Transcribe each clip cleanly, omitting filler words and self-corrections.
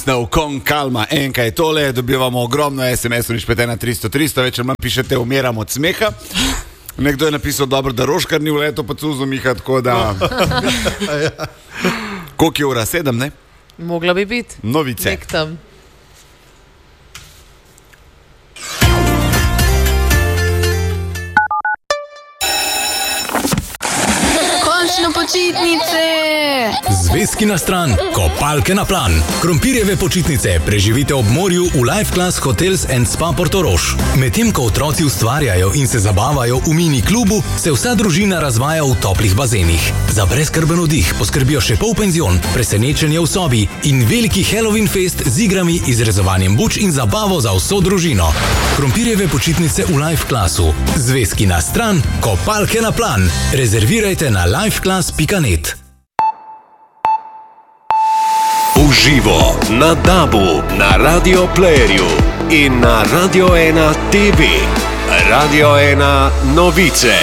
Kon Kalma, enka je tole, dobivamo ogromno SMS-ov, nišpete na 300, več ali manj pišete, umiram od smeha. Nekdo je napisal, dobro, da Roškar ni v leto pa cuzo Miha, tako da... Koliko je ura? 7, ne? Mogla bi biti. Novice. Nek tam. Počitnice! Zvezki na stran, kopalke na plan. Krompirjeve počitnice preživite ob morju v Life Class Hotels and Spa Portorož. Medtem ko otroci ustvarjajo in se zabavajo v mini klubu, se vsa družina razvaja v toplih bazenih. Za brezskrben oddih poskrbijo še polpenzion, presenečenje v sobi in veliki Halloween fest z igrami, izrezovanjem buč in zabavo za vso družino. Krompirjeve počitnice v Life Classu. Zvezki na stran, kopalke na plan. Rezervirajte na lifeclass.net. Uživo na DAB-u, na Radio Playerju in na Radio 1 TV. Radio 1 novice.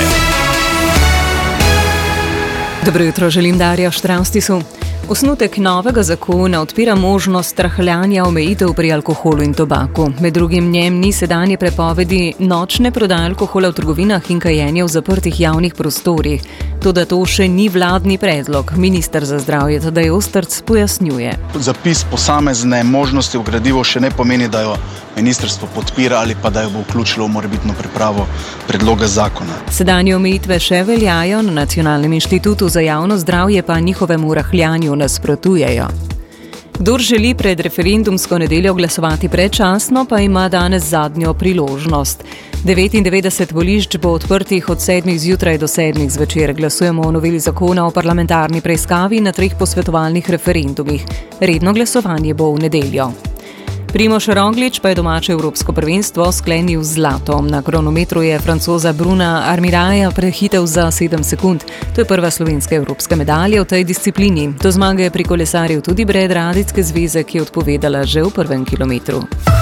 Dobro jutro, želim Darja Štravstisu. Osnutek novega zakona odpira možnost rahljanja omejitev pri alkoholu in tobaku. Med drugim njem ni sedanje prepovedi nočne prodaje alkohola v trgovinah in kajenja v zaprtih javnih prostorih. Toda to še ni vladni predlog. Minister za zdravje Tadej Ostrc pojasnjuje. Zapis posamezne možnosti v gradivo še ne pomeni, da jo ministrstvo podpira ali pa da jo bo vključilo v morebitno pripravo predloga zakona. Sedanje omejitve še veljajo, na Nacionalnem inštitutu za javno zdravje pa njihovemu rahljanju nasprotujejo. Kdor želi pred referendumsko nedeljo glasovati predčasno, pa ima danes zadnjo priložnost. 99 volišč bo odprtih od 7 zjutraj do 7 zvečer. Glasujemo o noveli zakona o parlamentarni preiskavi na 3 posvetovalnih referendumih. Redno glasovanje bo v nedeljo. Primož Roglič pa je domače evropsko prvenstvo sklenil z zlatom. Na kronometru je Francoza Bruna Armiraja prehitel za 7 sekund. To je prva slovenska evropska medalja v tej disciplini. Do zmage je prikolesaril tudi Bred Radijske zveze, ki je odpovedala že v prvem kilometru.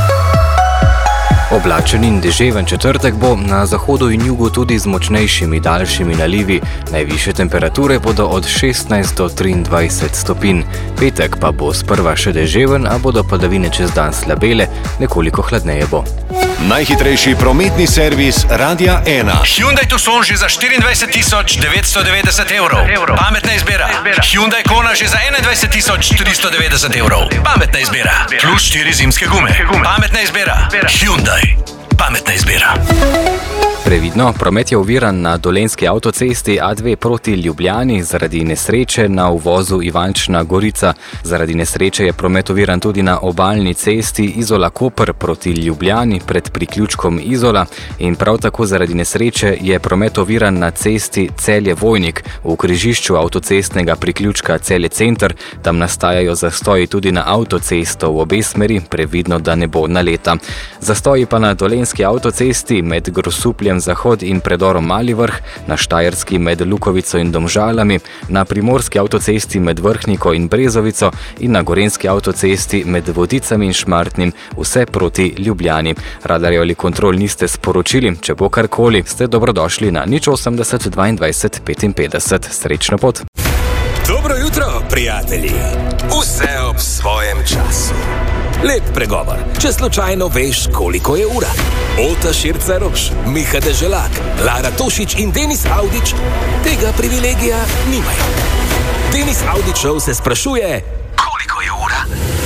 Oblačen in deževen četrtek bo, na zahodu in jugu tudi z močnejšimi daljšimi nalivi. Najvišje temperature bodo od 16 do 23 stopinj. Petek pa bo sprva še deževen, a bodo padavine čez dan slabele, nekoliko hladneje bo. Najhitrejši prometni servis Radia 1. Hyundai Tucson že za 24.990 evrov. Pametna izbira. Hyundai Kona že za 21.390 evrov. Pametna izbira. Plus 4 zimske gume. Pametna izbira. Hyundai. Pametna izbira. Previdno, promet je oviran na dolenjski avtocesti A2 proti Ljubljani zaradi nesreče na uvozu Ivančna Gorica. Zaradi nesreče je promet oviran tudi na obalni cesti Izola-Koper proti Ljubljani pred priključkom Izola in prav tako zaradi nesreče je promet oviran na cesti Celje-Vojnik v križišču avtocestnega priključka Celje-Center. Tam nastajajo zastoji tudi na avtocesto v obe smeri, previdno, da ne bo naleta. Zastoji pa na dolenjski avtocesti med Grosupljem Zahod in predorom Mali Vrh, na Štajerski med Lukovico in Domžalami, na primorski avtocesti med Vrhniko in Brezovico in na gorenski avtocesti med Vodicami in Šmartnim, vse proti Ljubljani. Radarjev ali kontrol niste sporočili, če bo karkoli, ste dobrodošli na 080 22 55. Srečno pot! Dobro jutro, prijatelji! Vse ob svojem času. Lep pregovor, če slučajno veš, koliko je ura. Ota Širca Roš, Miha Deželak, Lara Tošič in Denis Avdić tega privilegija nimajo. Denis Avdićov se sprašuje, koliko je ura.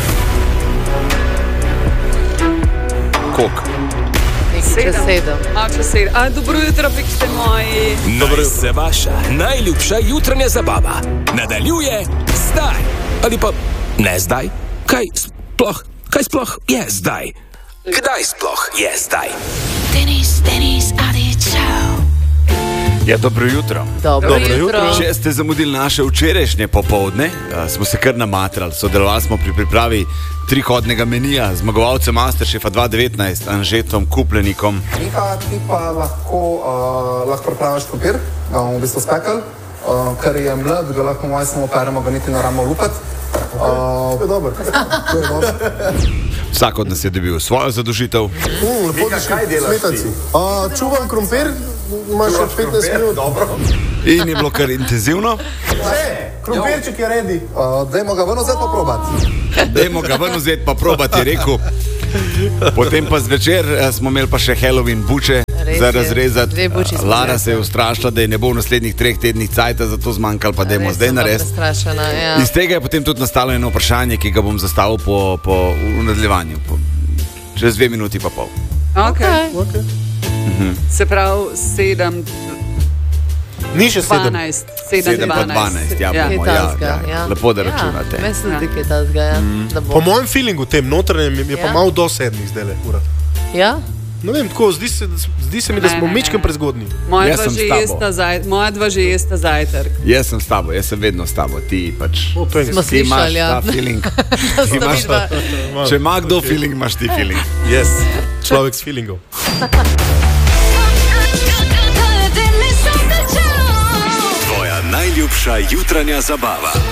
Koliko? Čez 7. Dobro jutro, pikste moji. Naj se vaša najljubša jutranja zabava nadaljuje zdaj. Ali pa ne zdaj? Kaj sploh je zdaj? Kdaj sploh je zdaj? Denis Avdić Show. Ja, dobro jutro. Dobro jutro. Če ste zamudili naše včerajšnje popoldne, smo se kar namatrali. Sodelovali smo pri pripravi trihodnega menija, zmagovalcem Masterchefa 2019, Anžetom Kuplenikom. Miha, ti pa lahko pripraviš krompir, ga bomo v bistvu spekali, ker je mlad, ga lahko malo samo operemo, ga niti ne rabimo lupati. To je dobro. Vsak od nas je dobil svojo zadužitev. Kaj delaš ti? Čuvam krompir, imaš še 15 minut. In je bilo kar intenzivno. krompirček je redi. Dajmo ga ven vzeti pa probati. Dajmo ga ven vzeti pa probati, je rekel. Potem pa zvečer smo imeli pa še Halloween buče za razrezati. Lara se je ustrašila, da je ne bo v naslednjih 3 tednih cajta, zato zmanjkal pa dajmo zdaj narediti. Iz tega je potem tudi nastalo eno vprašanje, ki ga bom zastavil v nadaljevanju. Čez 2 minuti pa pol. Okay. Se pravi 7. Ni še 12. 7 pa 12. Ja, bomo, ja. Lepo, da računate. Mislim, da je tazga, ja. Po mojem feelingu tem notranjem je pa malo do 7 zdaj le urat. Ja? Ne vem, tako, zdi se mi, da smo mečkem prezgodni. Moja dva že jesta zajtrk. Jaz sem s tabo, jaz sem vedno s tabo. Ti pač smo ti imaš slišali, ja. ta feeling. Če ima kdo feeling, imaš ti feeling. Yes, človek s feelingom. Tvoja najljubša jutranja zabava.